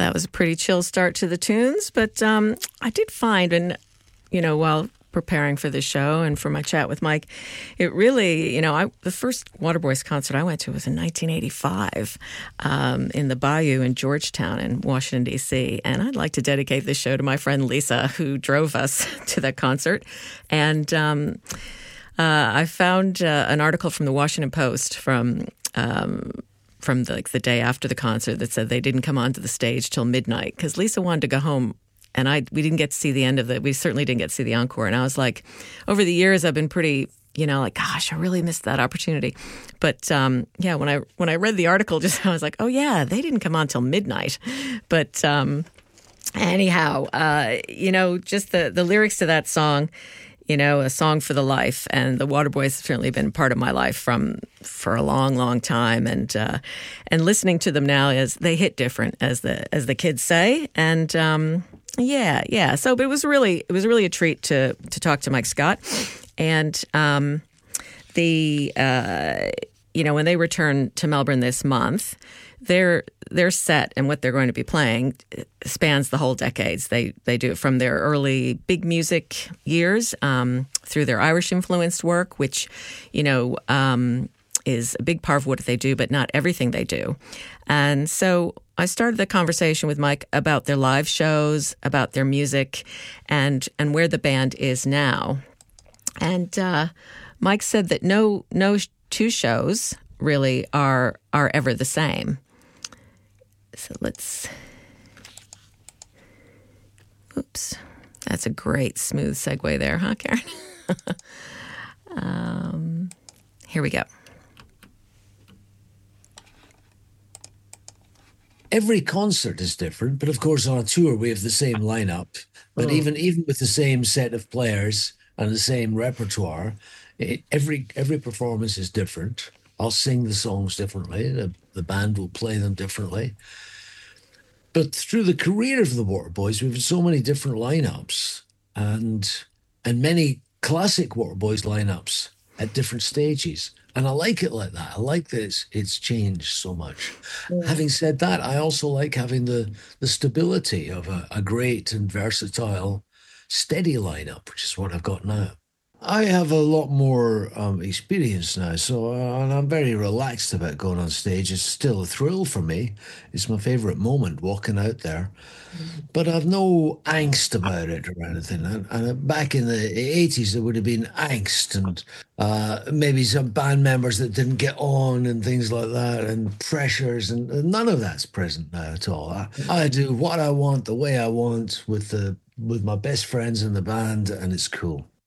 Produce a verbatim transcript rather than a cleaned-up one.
it was a pretty chill start to the tunes, but um, I did find, and you know, while preparing for the show and for my chat with Mike, it really, you know, I, the first Waterboys concert I went to was in nineteen eighty-five um, in the Bayou in Georgetown in Washington, D C. And I'd like to dedicate this show to my friend Lisa, who drove us to that concert. And um, uh, I found uh, an article from the Washington Post from um, from the, like the day after the concert that said they didn't come onto the stage till midnight because Lisa wanted to go home. And I we didn't get to see the end of it. We certainly didn't get to see the encore. And I was like, over the years, I've been pretty, you know, like, gosh, I really missed that opportunity. But um, yeah, when I when I read the article, just I was like, oh yeah, they didn't come on till midnight. But um, anyhow, uh, you know, just the the lyrics to that song, you know, a song for the life. And the Waterboys have certainly been part of my life from for a long, long time. And uh, and listening to them now is they hit different, as the as the kids say. And um, Yeah, yeah. So, but it was really, it was really a treat to to talk to Mike Scott, and um, the uh, you know when they return to Melbourne this month, their their set and what they're going to be playing spans the whole decades. They they do it from their early big music years um, through their Irish influenced work, which you know. Um, is a big part of what they do, but not everything they do. And so I started the conversation with Mike about their live shows, about their music, and and where the band is now. And uh, Mike said that no no two shows really are are ever the same. So let's. Oops, that's a great smooth segue there, huh, Karen? um, here we go. Every concert is different, but of course on a tour we have the same lineup. But oh. even even with the same set of players and the same repertoire, it, every every performance is different. I'll sing the songs differently. The, the band will play them differently. But through the career of the Waterboys, we've had so many different lineups and and many classic Waterboys lineups at different stages. And I like it like that. I like that it's, it's changed so much. Yeah. Having said that, I also like having the, the stability of a, a great and versatile, steady lineup, which is what I've got now. I have a lot more um, experience now, so uh, and I'm very relaxed about going on stage. It's still a thrill for me. It's my favourite moment, walking out there. Mm-hmm. But I've no angst about it or anything. And, and back in the eighties, there would have been angst and uh, maybe some band members that didn't get on and things like that, and pressures, and, and none of that's present now at all. I, I do what I want, the way I want, with the with my best friends in the band, and it's cool.